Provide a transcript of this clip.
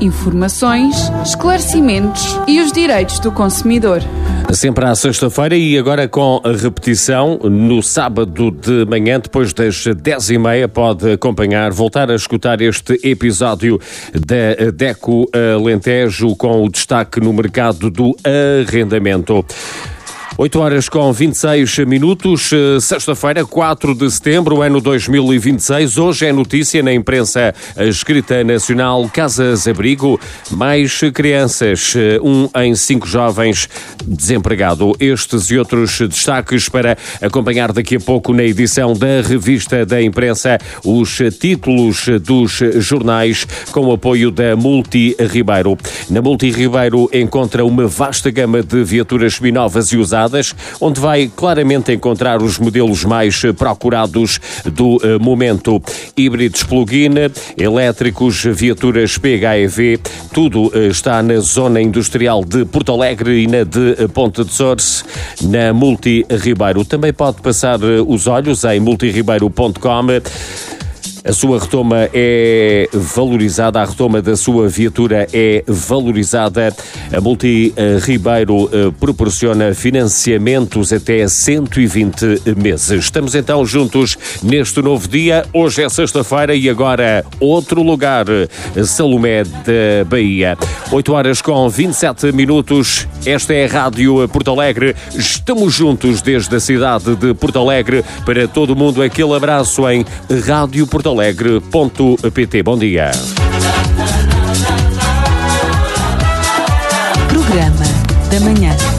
informações, esclarecimentos e os direitos do consumidor. Sempre à sexta-feira e agora com a repetição no sábado de manhã, depois das 10h30, pode acompanhar, voltar a escutar este episódio da DECO Alentejo com o destaque no mercado do arrendamento. 8h26, sexta-feira, 4 de setembro, ano 2026. Hoje é notícia na imprensa escrita nacional: Casas-abrigo, mais crianças, 1 em 5 jovens desempregado. Estes e outros destaques para acompanhar daqui a pouco na edição da revista da imprensa, os títulos dos jornais com o apoio da Multi Ribeiro. Na Multi Ribeiro encontra uma vasta gama de viaturas seminovas e usadas, onde vai claramente encontrar os modelos mais procurados do momento. Híbridos plug-in, elétricos, viaturas PHEV, tudo está na zona industrial de Porto Alegre e na de Ponte de Sores, na Multi Ribeiro. Também pode passar os olhos em multiribeiro.com. A sua retoma é valorizada, a retoma da sua viatura é valorizada. A Multi Ribeiro proporciona financiamentos até 120 meses. Estamos então juntos neste novo dia. Hoje é sexta-feira e agora outro lugar, Salomé da Bahia. 8h27. Esta é a Rádio Porto Alegre. Estamos juntos desde a cidade de Porto Alegre para todo o mundo. Aquele abraço em radioportalegre.pt. Bom dia. Programa da Manhã.